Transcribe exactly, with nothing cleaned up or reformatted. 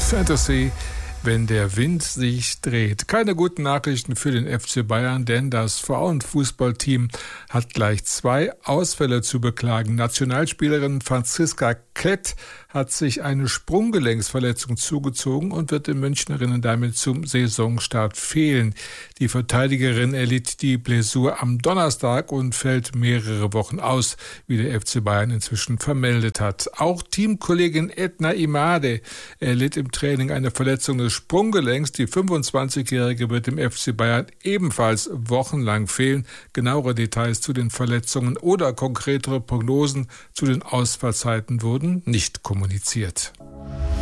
Fantasy, wenn der Wind sich dreht. Keine guten Nachrichten für den F C Bayern, denn das Frauenfußballteam hat gleich zwei Ausfälle zu beklagen. Nationalspielerin Franziska Klett hat sich eine Sprunggelenksverletzung zugezogen und wird den Münchnerinnen damit zum Saisonstart fehlen. Die Verteidigerin erlitt die Blessur am Donnerstag und fällt mehrere Wochen aus, wie der F C Bayern inzwischen vermeldet hat. Auch Teamkollegin Edna Imade erlitt im Training eine Verletzung des Sprunggelenks. Die fünfundzwanzigjährige wird dem F C Bayern ebenfalls wochenlang fehlen. Genauere Details zu den Verletzungen oder konkretere Prognosen zu den Ausfallzeiten wurden nicht kommuniziert.